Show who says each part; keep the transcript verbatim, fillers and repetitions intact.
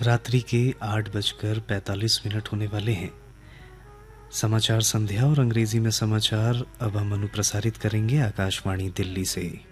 Speaker 1: रात्रि के आठ बजकर पैंतालीस मिनट होने वाले हैं। समाचार संध्या और अंग्रेजी में समाचार अब हम अनुप्रसारित करेंगे आकाशवाणी दिल्ली से।